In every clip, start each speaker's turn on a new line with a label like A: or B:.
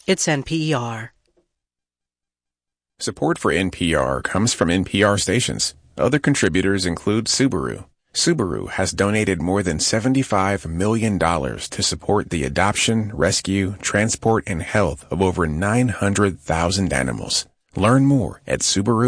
A: It's NPR.
B: Support for NPR comes from NPR stations. Other contributors include Subaru. Subaru has donated more than $75 million to support the adoption, rescue, transport, and health of over 900,000 animals. Learn more at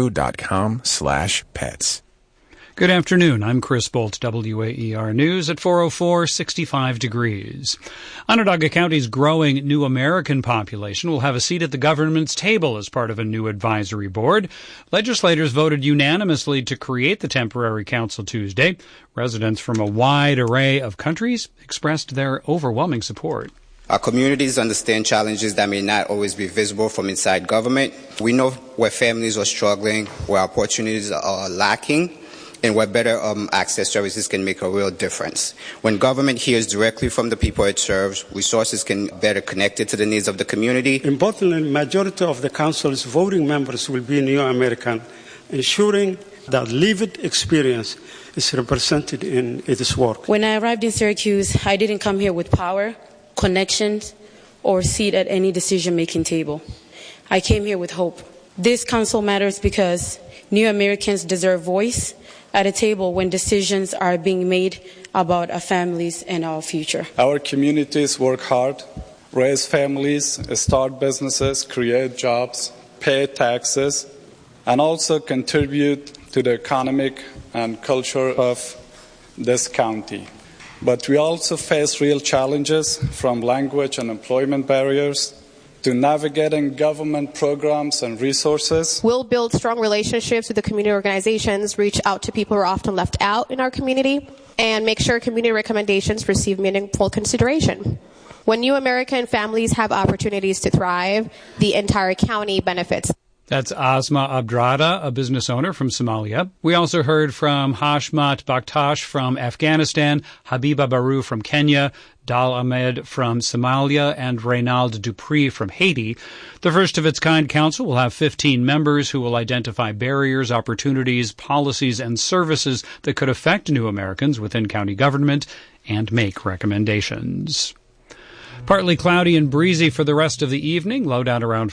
B: Subaru.com/pets.
C: Good afternoon. I'm Chris Bolt, WAER News at 4:04, 65 degrees. Onondaga County's growing New American population will have a seat at the government's table as part of a new advisory board. Legislators voted unanimously to create the temporary council Tuesday. Residents from a wide array of countries expressed their overwhelming support.
D: Our communities understand challenges that may not always be visible from inside government. We know where families are struggling, where opportunities are lacking, and where better access services can make a real difference. When government hears directly from the people it serves, resources can better connect it to the needs of the community.
E: Importantly, the majority of the council's voting members will be New American, ensuring that lived experience is represented in its work.
F: When I arrived in Syracuse, I didn't come here with power, connections, or seat at any decision-making table. I came here with hope. This council matters because New Americans deserve voice at a table when decisions are being made about our families and our future.
G: Our communities work hard, raise families, start businesses, create jobs, pay taxes, and also contribute to the economic and culture of this county. But we also face real challenges, from language and employment barriers to navigating government programs and resources.
H: We'll build strong relationships with the community organizations, reach out to people who are often left out in our community, and make sure community recommendations receive meaningful consideration. When New American families have opportunities to thrive, the entire county benefits.
C: That's Asma Abdrada, a business owner from Somalia. We also heard from Hashmat Bakhtash from Afghanistan, Habiba Baru from Kenya, Dal Ahmed from Somalia, and Reynald Dupree from Haiti. The first of its kind council will have 15 members who will identify barriers, opportunities, policies, and services that could affect New Americans within county government and make recommendations. Partly cloudy and breezy for the rest of the evening. Low down around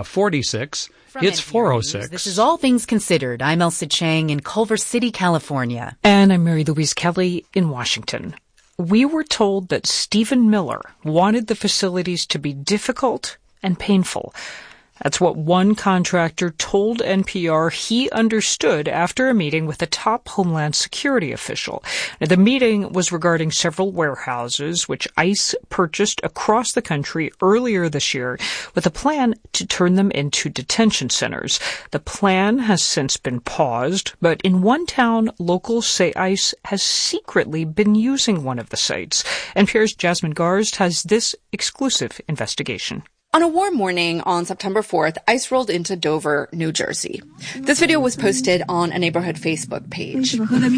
C: 46. It's 4:06.
I: This is All Things Considered. I'm Elsa Chang in Culver City, California.
J: And I'm Mary Louise Kelly in Washington. We were told that Stephen Miller wanted the facilities to be difficult and painful. That's what one contractor told NPR he understood after a meeting with a top Homeland Security official. Now, the meeting was regarding several warehouses which ICE purchased across the country earlier this year with a plan to turn them into detention centers. The plan has since been paused, but in one town, locals say ICE has secretly been using one of the sites. NPR's Jasmine Garsd has this exclusive investigation.
K: On a warm morning on September 4th, ICE rolled into Dover, New Jersey. This video was posted on a neighborhood Facebook page.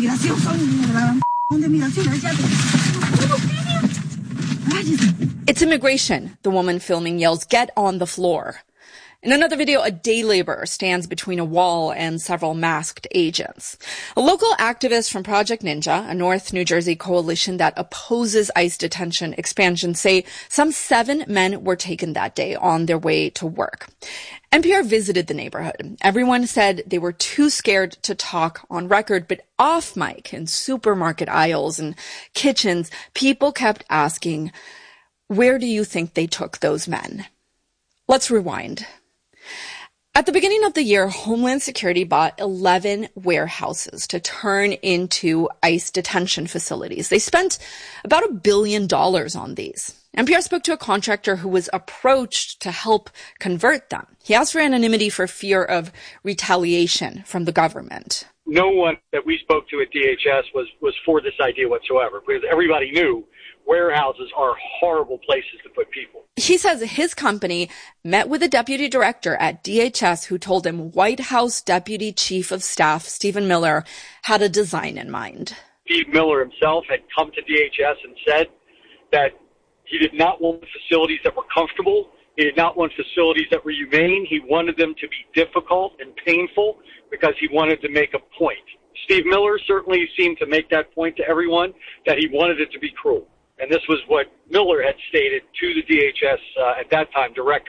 K: It's immigration, the woman filming yells, "Get on the floor." In another video, a day laborer stands between a wall and several masked agents. A local activist from Project Ninja, a North New Jersey coalition that opposes ICE detention expansion, say some 7 men were taken that day on their way to work. NPR visited the neighborhood. Everyone said they were too scared to talk on record, but off mic in supermarket aisles and kitchens, people kept asking, where do you think they took those men? Let's rewind. At the beginning of the year, Homeland Security bought 11 warehouses to turn into ICE detention facilities. They spent about $1 billion on these. NPR spoke to a contractor who was approached to help convert them. He asked for anonymity for fear of retaliation from the government.
L: No one that we spoke to at DHS was for this idea whatsoever, because everybody knew warehouses are horrible places to put people.
K: He says his company met with a deputy director at DHS who told him White House Deputy Chief of Staff Stephen Miller had a design in mind.
L: Steve Miller himself had come to DHS and said that he did not want facilities that were comfortable. He did not want facilities that were humane. He wanted them to be difficult and painful because he wanted to make a point. Steve Miller certainly seemed to make that point to everyone, that he wanted it to be cruel. And this was what Miller had stated to the DHS at that time director.